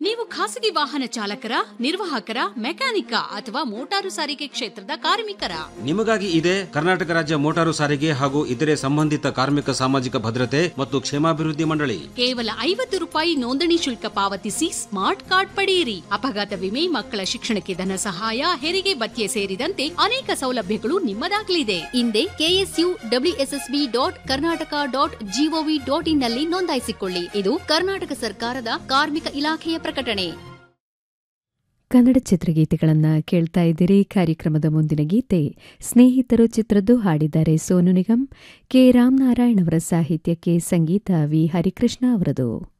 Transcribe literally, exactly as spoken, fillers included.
ನೀವು ಖಾಸಗಿ ವಾಹನ ಚಾಲಕರ, ನಿರ್ವಾಹಕರ, ಮೆಕ್ಯಾನಿಕ ಅಥವಾ ಮೋಟಾರು ಸಾರಿಗೆ ಕ್ಷೇತ್ರದ ಕಾರ್ಮಿಕರ? ನಿಮಗಾಗಿ ಇದೆ ಕರ್ನಾಟಕ ರಾಜ್ಯ ಮೋಟಾರು ಸಾರಿಗೆ ಹಾಗೂ ಇತರೆ ಸಂಬಂಧಿತ ಕಾರ್ಮಿಕ ಸಾಮಾಜಿಕ ಭದ್ರತೆ ಮತ್ತು ಕ್ಷೇಮಾಭಿವೃದ್ಧಿ ಮಂಡಳಿ. ಕೇವಲ ಐವತ್ತು ರೂಪಾಯಿ ನೋಂದಣಿ ಶುಲ್ಕ ಪಾವತಿಸಿ ಸ್ಮಾರ್ಟ್ ಕಾರ್ಡ್ ಪಡೆಯಿರಿ. ಅಪಘಾತ ವಿಮೆ, ಮಕ್ಕಳ ಶಿಕ್ಷಣಕ್ಕೆ ಧನ ಸಹಾಯ, ಹೆರಿಗೆ ಭತ್ಯೆ ಸೇರಿದಂತೆ ಅನೇಕ ಸೌಲಭ್ಯಗಳು ನಿಮ್ಮದಾಗಲಿದೆ. ಹಿಂದೆ KSU WSSB dot Karnataka dot gov dot in ನಲ್ಲಿ ನೋಂದಾಯಿಸಿಕೊಳ್ಳಿ. ಇದು ಕರ್ನಾಟಕ ಸರ್ಕಾರದ ಕಾರ್ಮಿಕ ಇಲಾಖೆಯ ಪ್ರಕಟಣೆ. ಕನ್ನಡ ಚಿತ್ರಗೀತೆಗಳನ್ನು ಕೇಳ್ತಾ ಇದ್ದೀರಿ. ಕಾರ್ಯಕ್ರಮದ ಮುಂದಿನ ಗೀತೆ ಸ್ನೇಹಿತರು ಚಿತ್ರದ್ದು. ಹಾಡಿದ್ದಾರೆ ಸೋನು ನಿಗಮ್. ಕೆ ರಾಮನಾರಾಯಣ್ ಅವರ ಸಾಹಿತ್ಯಕ್ಕೆ ಸಂಗೀತ ವಿ ಹರಿಕೃಷ್ಣ ಅವರದು.